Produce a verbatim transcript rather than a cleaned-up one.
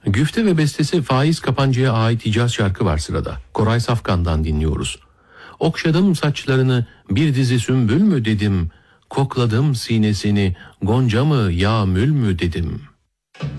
Güfte ve bestesi Faiz Kapancı'ya ait Hicaz şarkı var sırada. Koray Safkan'dan dinliyoruz. Okşadım saçlarını, bir dizi sümbül mü dedim, kokladım sinesini, gonca mı yağmül mü dedim.